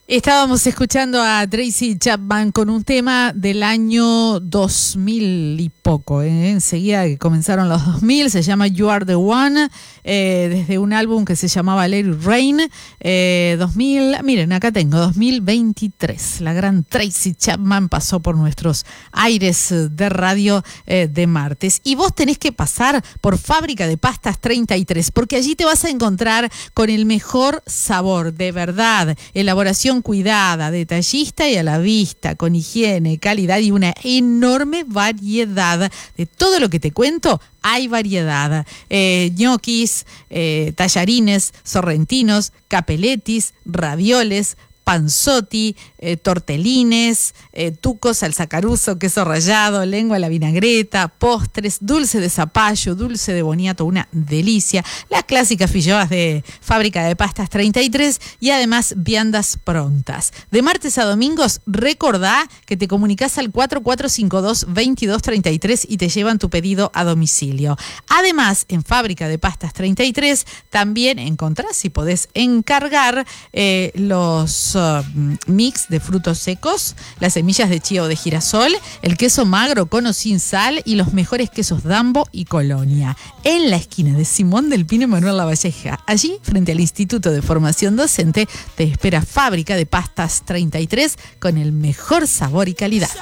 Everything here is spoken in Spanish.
Estábamos escuchando a Tracy Chapman con un tema del año 2000 y poco, enseguida que comenzaron los 2000, se llama You Are the One, desde un álbum que se llamaba Let It Rain, 2000, miren, acá tengo, 2023, la gran Tracy Chapman pasó por nuestros aires de radio de martes. Y vos tenés que pasar por Fábrica de Pastas 33, porque allí te vas a encontrar con el mejor sabor, de verdad, elaboración cuidada, detallista y a la vista, con higiene, calidad y una enorme variedad. De todo lo que te cuento, hay variedad. Ñoquis, tallarines, sorrentinos, capeletis, ravioles, panzotti, tortelines, tucos al sacaruso, queso rallado, lengua a la vinagreta, postres, dulce de zapallo, dulce de boniato, una delicia, las clásicas filloas de Fábrica de Pastas 33 y además viandas prontas. De martes a domingos, recordá que te comunicás al 4452-2233 y te llevan tu pedido a domicilio. Además, en Fábrica de Pastas 33 también encontrás y podés encargar los mix de frutos secos, las semillas de chía o de girasol, el queso magro con o sin sal y los mejores quesos Dambo y Colonia. En la esquina de Simón del Pino y Manuel Lavalleja, allí frente al Instituto de Formación Docente, te espera Fábrica de Pastas 33 con el mejor sabor y calidad.